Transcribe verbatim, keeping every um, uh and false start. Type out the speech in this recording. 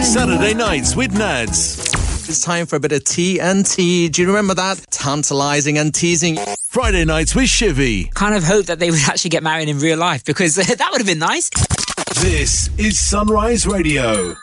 Saturday nights with Nads. It's time for a bit of T N T. Do you remember that? Tantalising and teasing. Friday nights with Shivy. Kind of hope that they would actually get married in real life, because that would have been nice. This is Sunrise Radio.